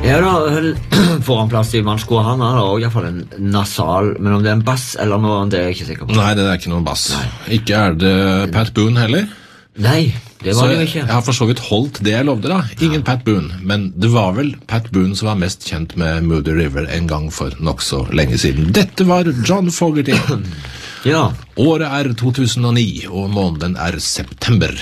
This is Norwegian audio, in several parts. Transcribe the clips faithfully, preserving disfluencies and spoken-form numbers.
Ja da, foran plass i mannskoa, han har også i hvert fall en nasal, men om det er en bass eller noe, det er jeg ikke sikker på. Nei, det er ikke noen bass. Nei. Ikke er det Pat Boone heller. Nei, det var så det jo ikke. Jeg har for så vidt holdt det jeg lovde da. Ingen ja. Pat Boone, men det var vel Pat Boone som var mest kjent med Moody River en gang for nok så lenge siden. Dette var John Fogerty. Ja. Året er to tusen og ni, og måneden er september.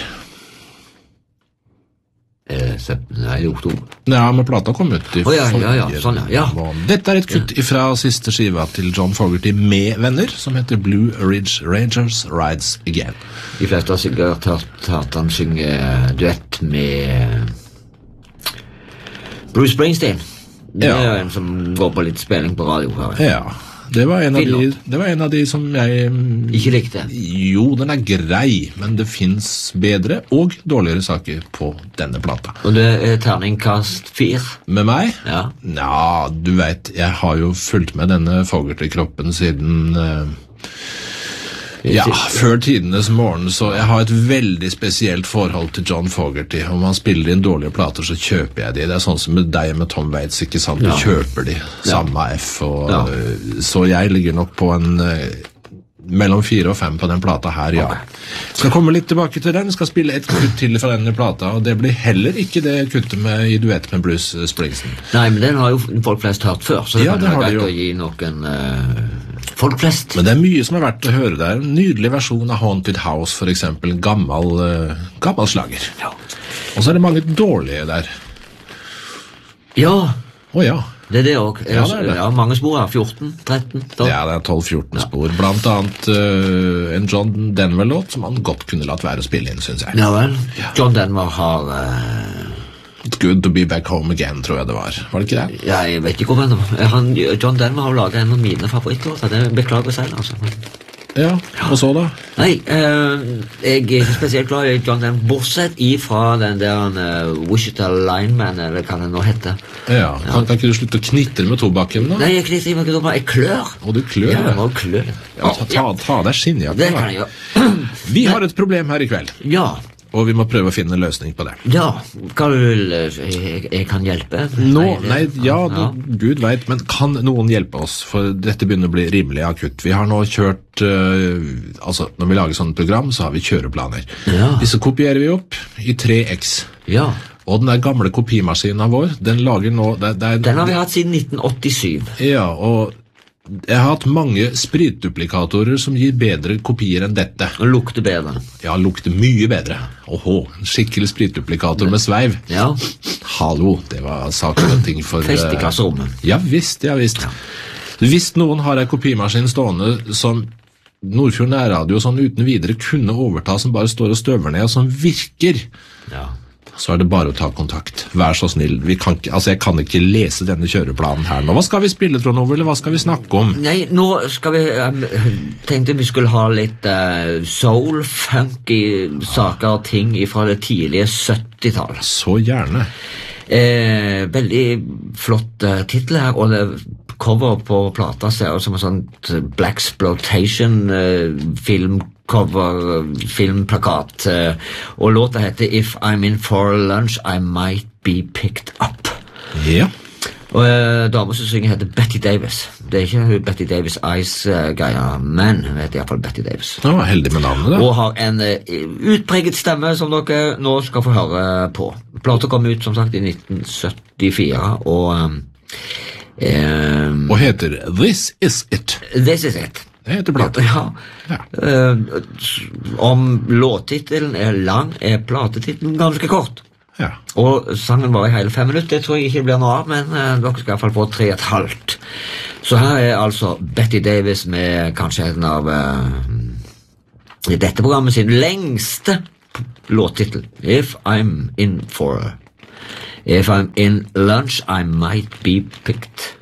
Eh, sept... Nei, oktober. Ja, men plata kom ut i oh, ja, ja, ja. Sånn, ja. ja. Dette er et kutt ja. Fra siste skiva til John Fogerty med venner, som heter Blue Ridge Rangers Rides Again. De fleste har sikkert hørt at han synger duett med Bruce Springsteen. Det ja. Er jo en som går på litt spilling på radio her. Ja, det var, en av de, det var en av de som jeg ikke likte. Jo, den er grei, men det finnes bedre og dårligere saker på denne plata. Og det er terningkast fire? Med meg? Ja. Ja, du vet, jeg har jo fulgt med denne Fogerty-kroppen siden uh, ja, før tidenes morgen, så jeg har et veldig spesielt forhold til John Fogerty. Om han spiller inn dårlige plater, så kjøper jeg de. Det er sånn som med deg med Tom Waits, ikke sant? Du ja. Kjøper de, samme ja. F. Og, ja. Så jeg ligger nok på en mellom fire og fem på den plata her, ja. Okay. Skal komme litt tilbake til den, skal spille et kutt til fra denne plata, og det blir heller ikke det kuttet med, i duett med Bruce Springsteen. Nei, men den har jo folk flest hørt før, så det ja, kan være greit jo. Å gi noen uh, folk flest. Men det er mye som er verdt å høre der. En nydelig versjon av Haunted House, for eksempel, en gammel, uh, gammel slager. Ja. Og så er det mange dårlige der. Ja. Å ja. Det er det også. Ja, det er det. Ja, mange spor her, fjorten, tretten. tolv. Ja, det er tolv fjorten spor. Blant annet uh, en John Denver-låt som han godt kunne latt være å spille inn, synes jeg. Ja vel. Ja. John Denver har... Uh... It's good to be back home again, tror jeg det var. Var det ikke det? Ja, jeg vet ikke om det var. John Denver har laget en av mine favorittlåter. Det beklager seg, altså. Ja, og så da? Nei, uh, jeg er ikke spesielt glad i John Denver, bortsett ifra den der uh, Wichita Lineman, eller hva det nå heter. Ja, ja. Kan, kan ikke du slutte å knitre med tobakken da? Nei, jeg knitrer ikke med tobakken, jeg klør. Og du klør? Ja, jeg må klør. Ja, ta, ta, ta deg skinnjakken. Det kan jeg gjøre. Vi har et problem her i kveld. Ja. Og vi må prøve å finne en løsning på det. Ja, hva vil jeg, jeg kan hjelpe? Nå, nei, ja, du, Gud vet, men kan noen hjelpe oss? For dette begynner å bli rimelig akutt. Vi har nå kjørt, uh, altså når vi lager sånne program, så har vi kjøreplaner. Ja. Disse kopierer vi opp i tre X. Ja. Og den der gamle kopimaskinen vår, den lager nå... Det, det er, den har vi hatt siden nitten åttisyv. Ja, og... Jeg har hatt mange spritduplikatorer som gir bedre kopier enn dette. Og lukter bedre. Ja, lukter mye bedre. Åhå, en skikkelig spritduplikator med sveiv. Ja. Hallo, det var saker og ting for... Fest i klasserommet. Ja visst, ja visst. Ja. Hvis noen har en kopimaskin stående som Nordfjord Nærradio sånn uten videre kunne overta, som bare står og støver ned, og som virker... Ja. Så er det bare å ta kontakt. Vær så snill. Vi kan ikke, altså jeg kan ikke lese denne kjøreplanen her nå. Hva skal vi spille, Trond Ove, eller hva skal vi snakke om? Nei, nå skal vi... Jeg tenkte vi skulle ha litt uh, soul, funky saker og ting fra det tidlige syttitallet. Så gjerne. Eh, veldig flott uh, titel her, og det cover på plata ser ut som en sånn blaxploitation uh, film cover, filmplakat, og låta heter If I'm in for lunch, I might be picked up. Ja. Og uh, damen som synger heter Betty Davis. Det er ikke Betty Davis Ice-geia, uh, men hun heter i hvert fall Betty Davis. Ja, heldig med navnet da. Og har en uh, utpreget stemme som dere nå skal få høre på. Plata kom ut, som sagt, i nitten syttifire, og... Um, um, og heter This Is It. This Is It. Det heter plate. Ja. Ja. Uh, om låttitelen er lang, er platetitelen ganske kort. Ja. Og sangen var i hele fem minutter, det tror jeg ikke blir noe av, men uh, dere skal i hvert fall få tre og et halvt. Så her er altså Betty Davis med kanskje en av uh, dette programmet sin lengste låttitel. If I'm in for If I'm in lunch, I might be picked